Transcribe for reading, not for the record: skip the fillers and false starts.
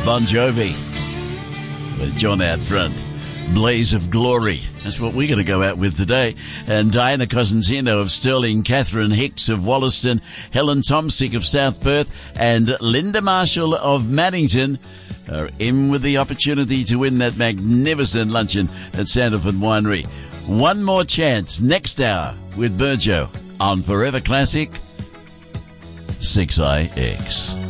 Bon Jovi with John out front. Blaze of Glory. That's what we're going to go out with today. And Diana Cosentino of Stirling, Catherine Hicks of Wollaston, Helen Tomsick of South Perth, and Linda Marshall of Maddington are in with the opportunity to win that magnificent luncheon at Sanderford Winery. One more chance next hour with Burjo on Forever Classic 6IX.